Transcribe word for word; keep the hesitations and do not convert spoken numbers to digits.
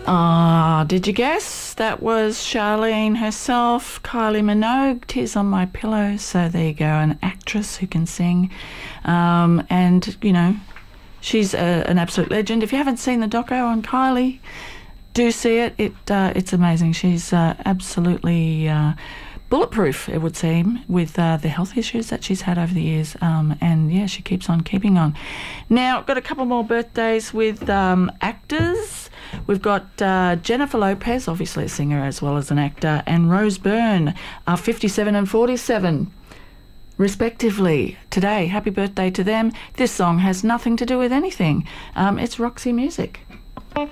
Ah, did you guess? That was Charlene herself, Kylie Minogue, Tears on My Pillow. So there you go, an actress who can sing. Um, and, you know, she's a, an absolute legend. If you haven't seen the doco on Kylie, do see it. It uh, It's amazing. She's uh, absolutely uh, bulletproof, it would seem, with uh, the health issues that she's had over the years. Um, and, yeah, she keeps on keeping on. Now, got a couple more birthdays with um, actors. We've got uh, Jennifer Lopez, obviously a singer as well as an actor, and Rose Byrne, are fifty-seven and forty-seven, respectively, today. Happy birthday to them. This song has nothing to do with anything. Um, it's Roxy music.